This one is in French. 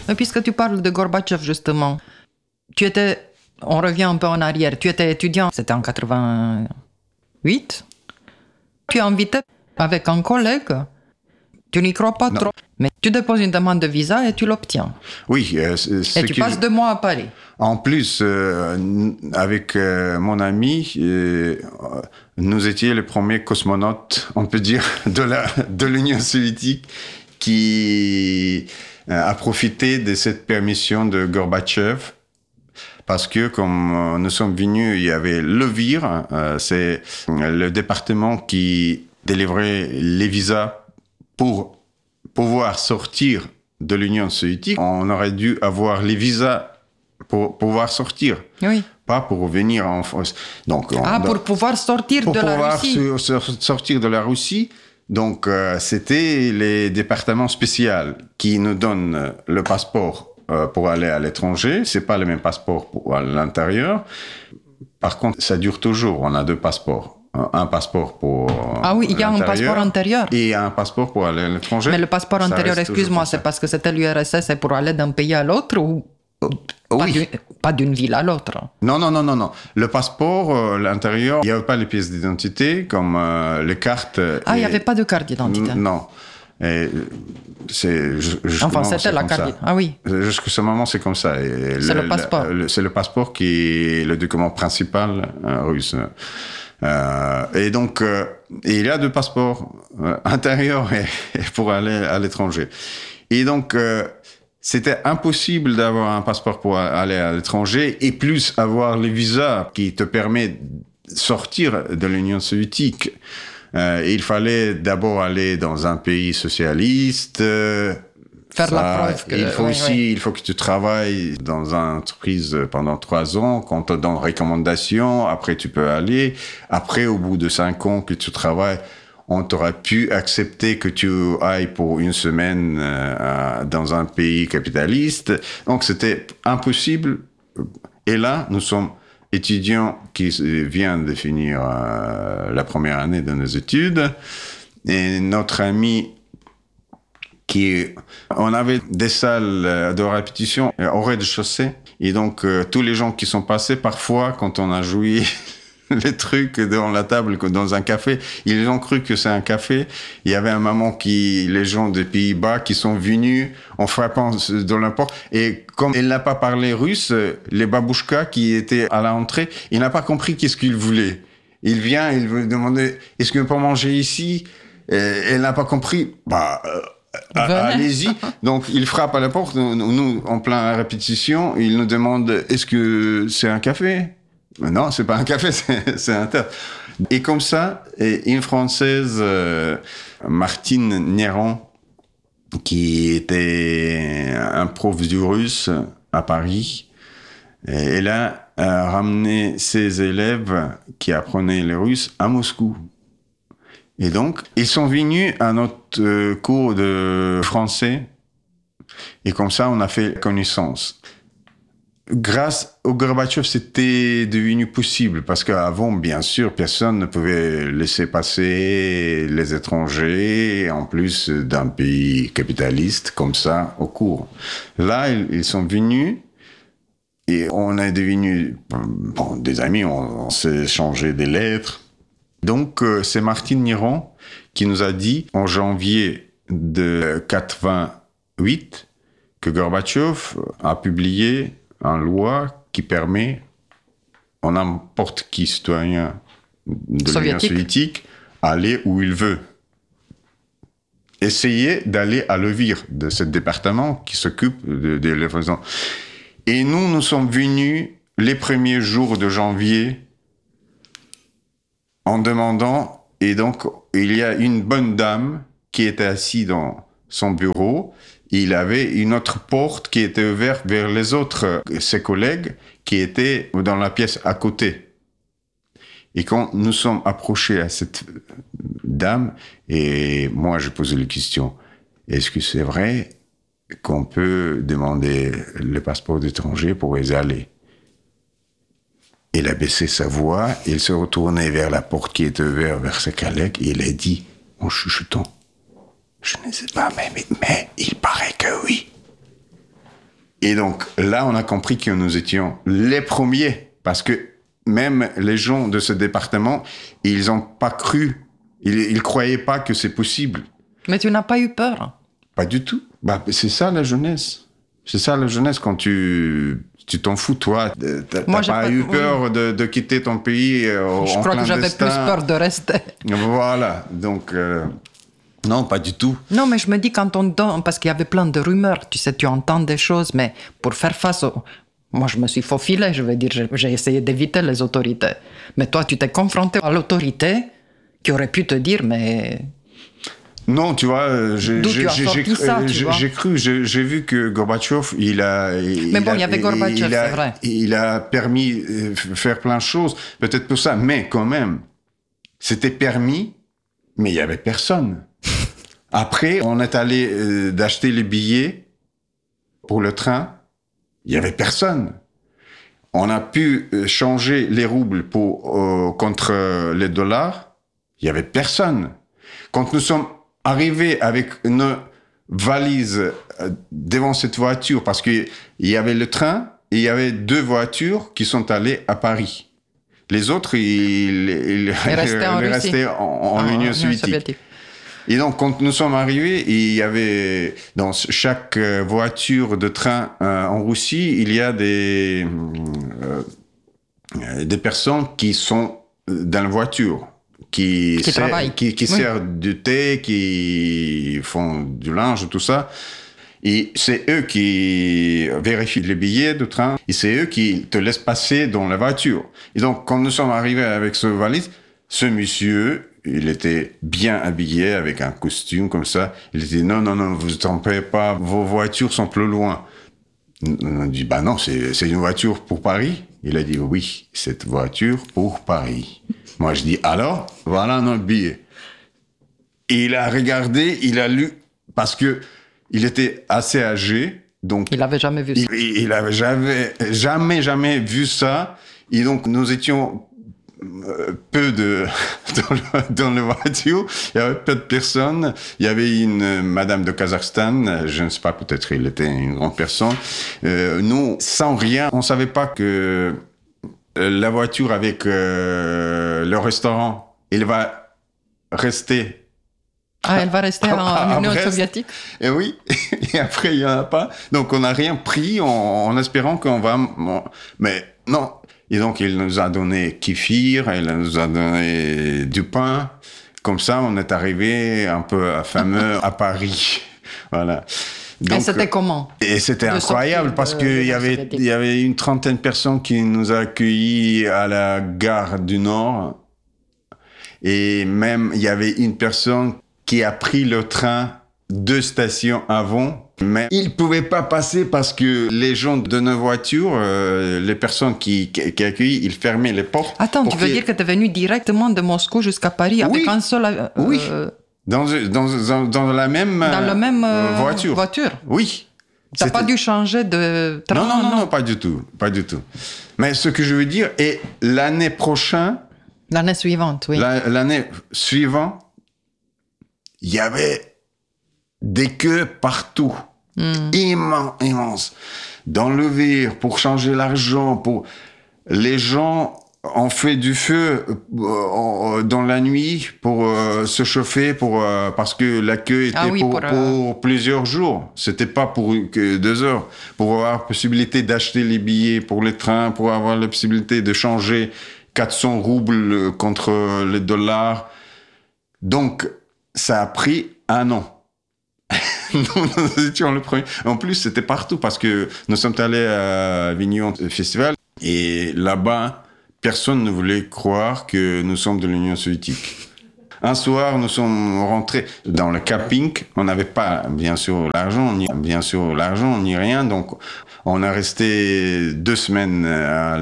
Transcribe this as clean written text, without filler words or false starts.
Et puisque tu parles de Gorbatchev, justement, on revient un peu en arrière, tu étais étudiant, c'était en 88. Tu es invité avec un collègue, tu n'y crois pas trop, mais tu déposes une demande de visa et tu l'obtiens. Oui. Et tu passes 2 mois à Paris. En plus, avec mon ami, nous étions les premiers cosmonautes, on peut dire, de l'Union soviétique qui a profité de cette permission de Gorbatchev. Parce que comme nous sommes venus, il y avait le VIR, c'est le département qui délivrait les visas pour pouvoir sortir de l'Union soviétique. On aurait dû avoir les visas pour pouvoir sortir, oui. Pas pour venir en France. Donc, pour pouvoir sortir de la Russie. Pour pouvoir sortir de la Russie. Donc, c'était les départements spéciaux qui nous donnent le passeport pour aller à l'étranger. C'est pas le même passeport pour à l'intérieur. Par contre, ça dure toujours. On a 2 passeports. Un passeport pour il y a un passeport antérieur. Et un passeport pour aller à l'étranger. Mais le passeport antérieur, excuse-moi, c'est parce que c'était l'URSS, c'est pour aller d'un pays à l'autre ou oui. Pas d'une ville à l'autre? Non. Le passeport, l'intérieur, il n'y avait pas les pièces d'identité comme les cartes. Il n'y avait pas de carte d'identité. Non. Et c'était la carte d'identité. Ah oui. Jusqu'à ce moment, c'est comme ça. C'est le passeport. C'est le passeport qui est le document principal russe. Et donc, il y a 2 passeports intérieurs et pour aller à l'étranger. Et donc, c'était impossible d'avoir un passeport pour aller à l'étranger et plus avoir les visas qui te permettent de sortir de l'Union soviétique. Il fallait d'abord aller dans un pays socialiste. Faire la preuve que... Il faut que tu travailles dans une entreprise pendant 3 ans, qu'on te donne recommandation, après tu peux aller. Après, au bout de 5 ans que tu travailles, on t'aurait pu accepter que tu ailles pour 1 semaine dans un pays capitaliste. Donc, c'était impossible. Et là, nous sommes étudiants qui viennent de finir la première année de nos études. Et notre ami on avait des salles de répétition au rez-de-chaussée. Et donc, tous les gens qui sont passés, parfois, quand on a joué les trucs dans la table, dans un café, ils ont cru que c'est un café. Il y avait un moment les gens des Pays-Bas qui sont venus en frappant dans la porte. Et comme il n'a pas parlé russe, les babouchkas qui étaient à l'entrée, il n'a pas compris qu'est-ce qu'il voulait. Il vient, il veut demander, est-ce qu'on peut manger ici? Elle n'a pas compris. Allez-y. Donc, il frappe à la porte. Nous, en plein répétition, il nous demande, est-ce que c'est un café? Non, c'est pas un café, c'est un théâtre. Et comme ça, une Française, Martine Néron, qui était un prof du russe à Paris, elle a ramené ses élèves qui apprenaient le russe à Moscou. Et donc, ils sont venus à notre cours de français. Et comme ça, on a fait connaissance. Grâce au Gorbatchev, c'était devenu possible. Parce qu'avant, bien sûr, personne ne pouvait laisser passer les étrangers, en plus d'un pays capitaliste, comme ça, au cours. Là, ils sont venus. Et on est devenus des amis. On s'est échangé des lettres. Donc, c'est Martine Néron qui nous a dit, en janvier de 88, que Gorbatchev a publié une loi qui permet à n'importe qui citoyen de l'Union soviétique aller où il veut. Essayez d'aller à l'EVIR, de ce département qui s'occupe de l'évasion. Et nous sommes venus les premiers jours de janvier en demandant, et donc il y a une bonne dame qui était assise dans son bureau, il avait une autre porte qui était ouverte vers les autres, ses collègues, qui étaient dans la pièce à côté. Et quand nous sommes approchés à cette dame, et moi je posais la question, est-ce que c'est vrai qu'on peut demander le passeport d'étranger pour y aller? Il a baissé sa voix, il se retournait vers la porte qui était ouverte vers ses collègues, et il a dit, en chuchotant, je ne sais pas, mais il paraît que oui. Et donc là, on a compris que nous étions les premiers, parce que même les gens de ce département, ils n'ont pas cru, ils croyaient pas que c'est possible. Mais tu n'as pas eu peur? Pas du tout. C'est ça la jeunesse. C'est ça la jeunesse, quand tu t'en fous, toi. T'as pas eu peur de quitter ton pays en clandestin. Je crois que j'avais plus peur de rester. Voilà, donc... non, pas du tout. Non, mais je me dis quand on donne, parce qu'il y avait plein de rumeurs, tu sais, tu entends des choses, mais pour faire face au... Moi, je me suis faufilé, je veux dire, j'ai essayé d'éviter les autorités. Mais toi, tu t'es confronté à l'autorité qui aurait pu te dire, mais... Non, tu vois, j'ai cru, j'ai vu que Gorbatchev, mais bon, il y avait Gorbatchev, c'est vrai. Il a permis de faire plein de choses, peut-être pour ça, mais quand même, c'était permis, mais il y avait personne. Après, on est allé d'acheter les billets pour le train, il y avait personne. On a pu changer les roubles contre les dollars, il y avait personne. Quand nous sommes arrivé avec nos valises devant cette voiture, parce qu'il y avait le train et il y avait 2 voitures qui sont allées à Paris. Les autres, ils restaient en Union soviétique. Et donc, quand nous sommes arrivés, il y avait dans chaque voiture de train en Russie, il y a des personnes qui sont dans la voiture. Qui servent du thé, qui font du linge, tout ça. Et c'est eux qui vérifient les billets de train. Et c'est eux qui te laissent passer dans la voiture. Et donc, quand nous sommes arrivés avec ce valise, ce monsieur, il était bien habillé avec un costume comme ça. Il dit non, vous ne trompez pas, vos voitures sont plus loin. On dit non, c'est une voiture pour Paris. Il a dit oui, cette voiture pour Paris. Moi, je dis, alors, voilà notre billet. Et il a regardé, il a lu, parce que il était assez âgé, donc... Il n'avait jamais vu ça. Il n'avait jamais vu ça. Et donc, nous étions peu dans la voiture. Il y avait peu de personnes. Il y avait une madame de Kazakhstan, je ne sais pas, peut-être il était une grande personne. Nous, sans rien, on ne savait pas que... la voiture avec le restaurant, elle va rester. Elle va rester en Union soviétique. Et oui, et après il n'y en a pas. Donc on n'a rien pris en espérant qu'on va... Mais non. Et donc il nous a donné kéfir, il nous a donné du pain. Comme ça, on est arrivé un peu fameux à Paris. Voilà. Donc, et c'était comment? Et c'était incroyable parce qu'il y avait une trentaine de personnes qui nous a accueillis à la gare du Nord. Et même, il y avait une personne qui a pris le train 2 stations avant. Mais il ne pouvait pas passer parce que les gens de nos voitures, les personnes qui accueillent, ils fermaient les portes. Attends, tu veux dire que tu es venu directement de Moscou jusqu'à Paris avec un seul... Oui. Dans la même voiture. Oui. T'as pas dû changer de train? Non, pas du tout. Mais ce que je veux dire, et l'année prochaine... L'année suivante, oui. L'année suivante, il y avait des queues partout. Immenses. Dans le vire, pour changer l'argent, les gens... On fait du feu dans la nuit pour se chauffer, parce que la queue était pour plusieurs jours. C'était pas pour que 2 heures. Pour avoir la possibilité d'acheter les billets pour les trains, pour avoir la possibilité de changer 400 roubles contre les dollars. Donc, ça a pris 1 an. Nous étions le premier. En plus, c'était partout parce que nous sommes allés à Avignon Festival et là-bas, personne ne voulait croire que nous sommes de l'Union soviétique. Un soir, nous sommes rentrés dans le camping. On n'avait pas, bien sûr, l'argent, ni rien. Donc, on a resté 2 semaines à